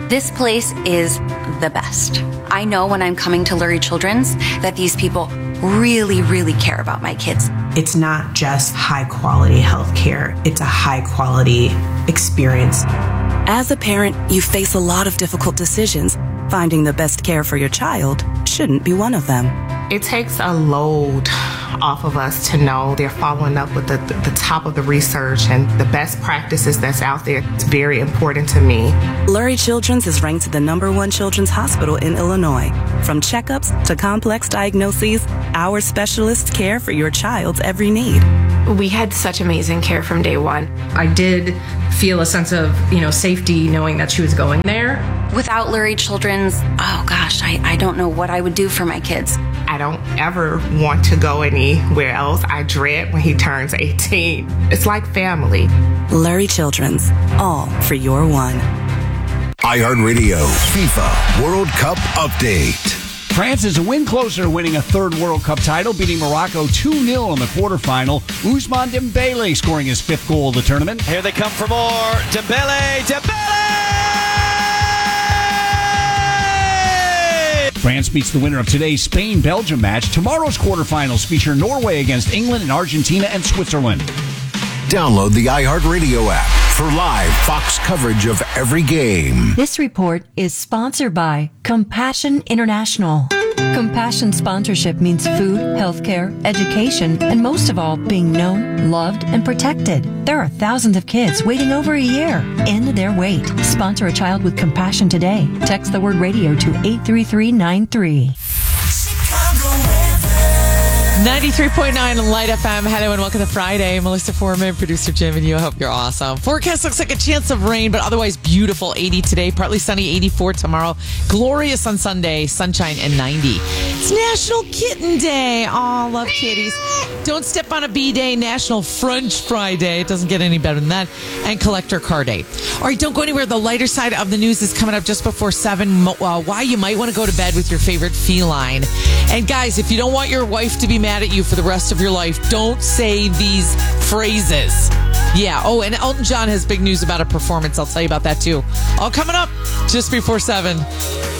This place is the best. I know when I'm coming to Lurie Children's that these people really, really care about my kids. It's not just high quality healthcare, it's a high quality experience. As a parent, you face a lot of difficult decisions. Finding the best care for your child shouldn't be one of them. It takes a load off of us to know they're following up with the top of the research and the best practices that's out there. It's very important to me. Lurie Children's is ranked the #1 children's hospital in Illinois. From checkups to complex diagnoses, our specialists care for your child's every need. We had such amazing care from day one. I did feel a sense of, safety knowing that she was going there. Without Lurie Children's, oh gosh, I don't know what I would do for my kids. I don't ever want to go anywhere else. I dread when he turns 18. It's like family. Lurie Children's, all for your one. iHeartRadio FIFA World Cup Update. France is a win closer to winning a third World Cup title, beating Morocco 2-0 in the quarterfinal. Ousmane Dembele scoring his 5th goal of the tournament. Here they come for more. Dembele! France beats the winner of today's Spain-Belgium match. Tomorrow's quarterfinals feature Norway against England and Argentina and Switzerland. Download the iHeartRadio app for live Fox coverage of every game. This report is sponsored by Compassion International. Compassion sponsorship means food, healthcare, education, and most of all, being known, loved, and protected. There are thousands of kids waiting over a year. End their wait. Sponsor a child with compassion today. Text the word radio to 83393. 93.9 Light FM. Hello and welcome to Friday. Melissa Foreman, producer Jim, and you. I hope you're awesome. Forecast looks like a chance of rain, but otherwise beautiful. 80 today, partly sunny, 84 tomorrow. Glorious on Sunday, sunshine and 90. It's National Kitten Day. Oh, love kitties. Don't step on a bee day. National French Fry Day. It doesn't get any better than that. And Collector Car Day. All right, don't go anywhere. The lighter side of the news is coming up just before 7. Why you might want to go to bed with your favorite feline. And guys, if you don't want your wife to be mad at you for the rest of your life, don't say these phrases. Yeah. Oh, and Elton John has big news about a performance. I'll tell you about that too. All coming up just before 7.